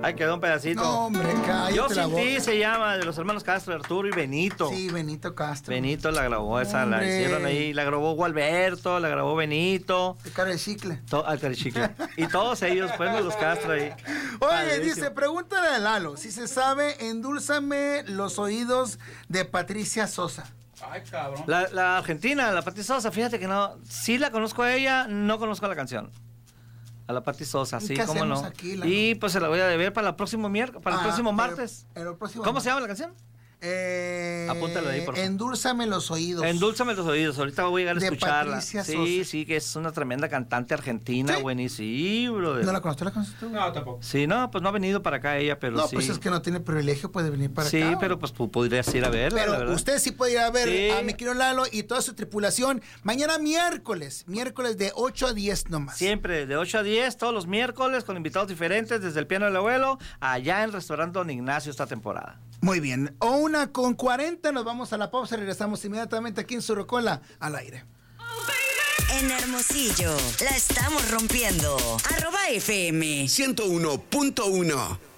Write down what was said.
Ahí quedó un pedacito. No, hombre, cállate. Yo la sin boca. ti se llama, de los hermanos Castro, Arturo y Benito. Sí, Benito Castro. Benito la grabó esa, la Hombre. hicieron ahí, la grabó Gualberto, la grabó Benito. De cara de chicle. Chicle. Y todos ellos, pues, los Castro ahí. Oye, Padrísimo. dice, pregúntale a Lalo si se sabe Endúlzame los oídos de Patricia Sosa. Ay, cabrón. La argentina, la Pati Sosa, fíjate que no, sí la conozco a ella, no conozco la canción. A la Pati Sosa, ¿Y sí, qué cómo hacemos no. aquí, Lalo? Y pues se la voy a deber para el próximo miércoles, para el próximo martes. El próximo ¿Cómo se llama la canción? Apúntalo ahí, por favor. Endúlzame los oídos. Endúlzame los oídos, ahorita voy a llegar a De escucharla. Patricia Sí, Sosa. sí, que es una tremenda cantante argentina, ¿Sí? buenísimo, brother. ¿No la conoces? ¿La conoces tú? No, tampoco. Sí, no, pues no ha venido para acá ella, pero No, sí. pues es que no tiene privilegio, puede venir para sí, acá. pero pues podrías ir a verla, la Pero verdad. usted sí puede ir a ver Sí. a mi querido Lalo y toda su tripulación mañana miércoles de 8 a 10 nomás. Siempre, de 8 a 10, todos los miércoles, con invitados diferentes, desde el piano del abuelo, allá en el restaurante Don Ignacio esta temporada. Muy bien. O 1:40, nos vamos a la pausa y regresamos inmediatamente aquí en Su Rocola al aire. En Hermosillo, la estamos rompiendo. @FM. 101.1.